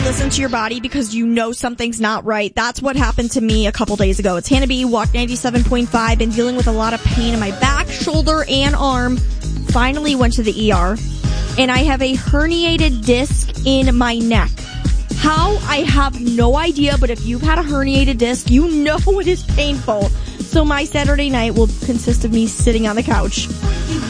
listen to your body because you know something's not right. That's what happened to me a couple days ago. It's Hannah B, Walk 97.5, been dealing with a lot of pain in my back, shoulder, and arm. Finally went to the ER, and I have a herniated disc in my neck. How? I have no idea, but if you've had a herniated disc, you know it is painful. So my Saturday night will consist of me sitting on the couch